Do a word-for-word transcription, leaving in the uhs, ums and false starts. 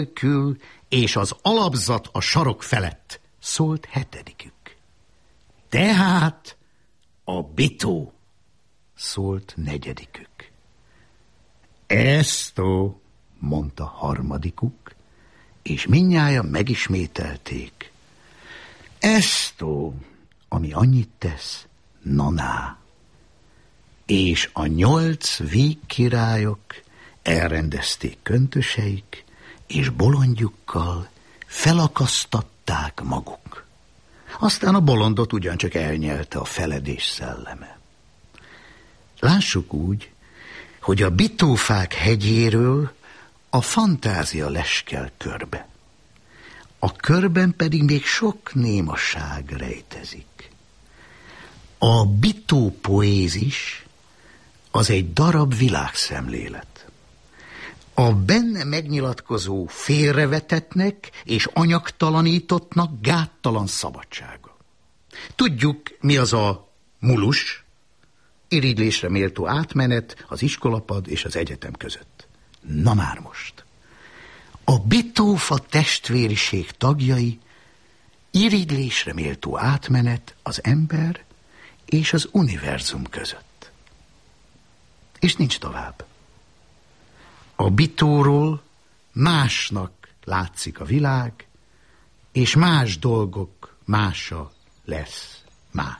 nélkül, és az alapzat a sarok felett, szólt hetedikük. Tehát a bitó, szólt negyedikük. Esto, mondta harmadikuk, és mindnyájan megismételték. Esto, ami annyit tesz, naná. És a nyolc vígkirályok elrendezték köntöseik, és bolondjukkal felakasztatták maguk. Aztán a bolondot ugyancsak elnyelte a feledés szelleme. Lássuk úgy, hogy a bitófák hegyéről a fantázia leskel körbe. A körben pedig még sok némaság rejtezik. A bitópoézis az egy darab világszemlélet. A benne megnyilatkozó félrevetetnek és anyagtalanítottnak gáttalan szabadsága. Tudjuk, mi az a mulus, irigylésre méltó átmenet az iskolapad és az egyetem között. Na már most. A bitófa testvériség tagjai irigylésre méltó átmenet az ember és az univerzum között. És nincs tovább. A bitóról másnak látszik a világ, és más dolgok mása lesz más.